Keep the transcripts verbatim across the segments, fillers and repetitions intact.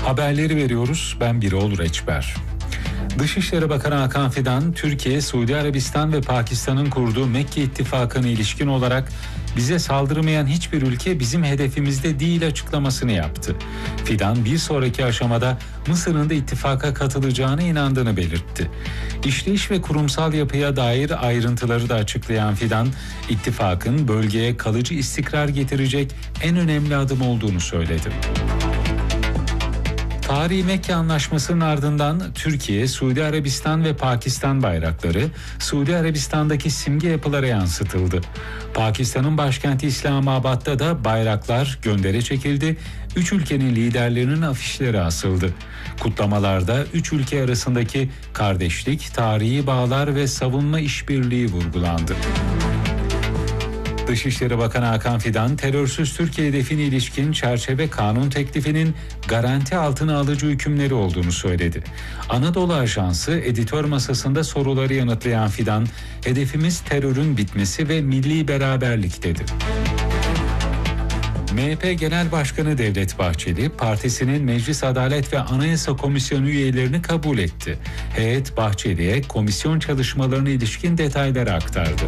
Haberleri veriyoruz. Ben Birol Reçber. Dışişleri Bakanı Hakan Fidan, Türkiye, Suudi Arabistan ve Pakistan'ın kurduğu Mekke İttifakı'na ilişkin olarak bize saldırmayan hiçbir ülke bizim hedefimizde değil açıklamasını yaptı. Fidan bir sonraki aşamada Mısır'ın da ittifaka katılacağına inandığını belirtti. İşleyiş ve kurumsal yapıya dair ayrıntıları da açıklayan Fidan, ittifakın bölgeye kalıcı istikrar getirecek en önemli adım olduğunu söyledi. Tarihi Mekke Anlaşması'nın ardından Türkiye, Suudi Arabistan ve Pakistan bayrakları Suudi Arabistan'daki simge yapılara yansıtıldı. Pakistan'ın başkenti İslamabad'da da bayraklar göndere çekildi, üç ülkenin liderlerinin afişleri asıldı. Kutlamalarda üç ülke arasındaki kardeşlik, tarihi bağlar ve savunma işbirliği vurgulandı. Dışişleri Bakanı Hakan Fidan, terörsüz Türkiye hedefine ilişkin çerçeve kanun teklifinin garanti altına alıcı hükümleri olduğunu söyledi. Anadolu Ajansı editör masasında soruları yanıtlayan Fidan, hedefimiz terörün bitmesi ve milli beraberlik dedi. M H P Genel Başkanı Devlet Bahçeli, partisinin Meclis Adalet ve Anayasa Komisyonu üyelerini kabul etti. Heyet Bahçeli'ye komisyon çalışmalarına ilişkin detayları aktardı.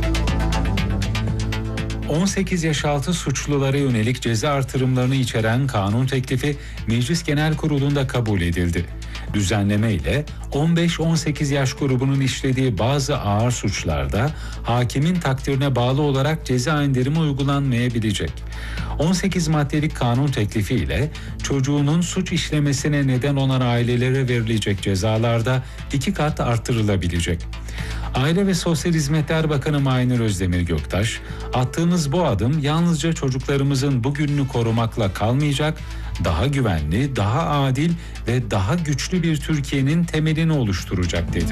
on sekiz yaş altı suçlulara yönelik ceza artırımlarını içeren kanun teklifi Meclis Genel Kurulu'nda kabul edildi. Düzenleme ile on beş on sekiz yaş grubunun işlediği bazı ağır suçlarda hakimin takdirine bağlı olarak ceza indirimi uygulanmayabilecek. on sekiz maddelik kanun teklifi ile çocuğunun suç işlemesine neden olan ailelere verilecek cezalarda iki kat artırılabilecek. Aile ve Sosyal Hizmetler Bakanı Mahinur Özdemir Göktaş, attığımız bu adım yalnızca çocuklarımızın bugününü korumakla kalmayacak, daha güvenli, daha adil ve daha güçlü bir Türkiye'nin temelini oluşturacak dedi.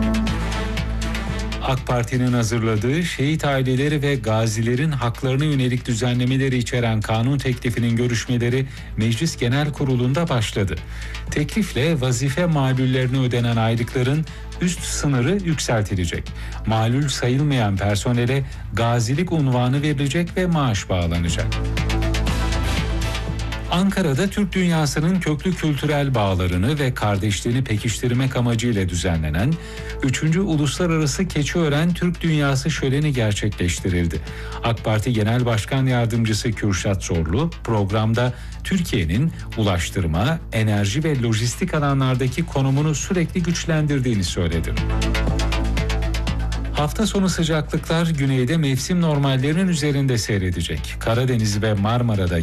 AK Parti'nin hazırladığı şehit aileleri ve gazilerin haklarına yönelik düzenlemeleri içeren kanun teklifinin görüşmeleri Meclis Genel Kurulu'nda başladı. Teklifle vazife malullerine ödenen aylıkların üst sınırı yükseltilecek. Malul sayılmayan personele gazilik unvanı verilecek ve maaş bağlanacak. Ankara'da Türk dünyasının köklü kültürel bağlarını ve kardeşliğini pekiştirmek amacıyla düzenlenen üçüncü Uluslararası Keçiören Türk Dünyası Şöleni gerçekleştirildi. AK Parti Genel Başkan Yardımcısı Kürşat Zorlu programda Türkiye'nin ulaştırma, enerji ve lojistik alanlardaki konumunu sürekli güçlendirdiğini söyledi. Hafta sonu sıcaklıklar güneyde mevsim normallerinin üzerinde seyredecek. Karadeniz ve Marmara'da